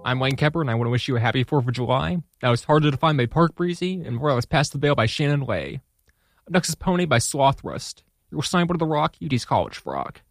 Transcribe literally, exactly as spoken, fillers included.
I'm Wayne Kepper, and I want to wish you a happy fourth of July. That was Harder to Find by Park Breezy, and Before I Was Past the Veil by Shannon Lay. Up next is Pony by Sloth Rust. Your signboard of the rock, U T's College Frog.